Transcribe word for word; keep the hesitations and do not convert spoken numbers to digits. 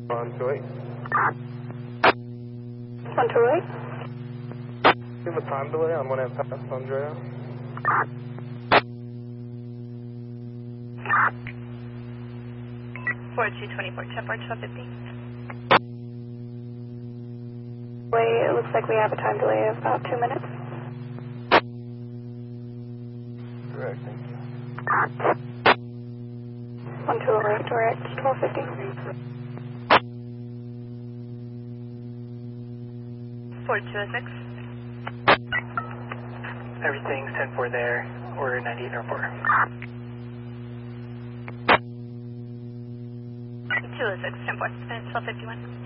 one two eight. one two eight. Do you have a time delay on one and past Andrea? four two two four, ten four twelve fifty. Wait, it looks like we have a time delay of about two minutes. Correct, thank you. one two eight, direct, twelve fifty. four two oh six. Everything's ten four there, order ninety-eight four. two oh six, ten four, twelve fifty-one.